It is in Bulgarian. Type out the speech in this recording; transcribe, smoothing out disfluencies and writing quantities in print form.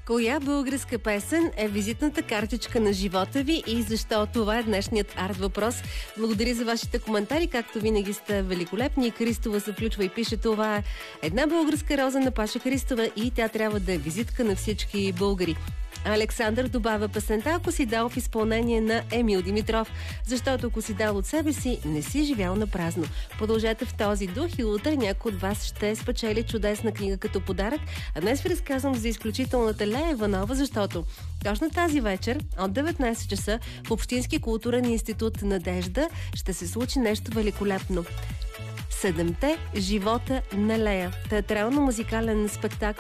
Коя българска песен е визитната картичка на живота ви и защо? Това е днешният арт въпрос. Благодаря за вашите коментари, както винаги сте великолепни. Кристова се включва и пише: това е една българска роза на Паша Христова и тя трябва да е визитка на всички българи. Александър добавя песента "Ако си дал" в изпълнение на Емил Димитров, защото ако си дал от себе си, не си живял на празно. Продължете в този дух и утре някой от вас ще спечели чудесна книга като подарък. А днес ви разказвам за изключителната Лея Иванова, защото точно тази вечер от 19 часа в Общински културен институт Надежда ще се случи нещо великолепно. Седемте живота на Лея. Театрално-музикален спектакъл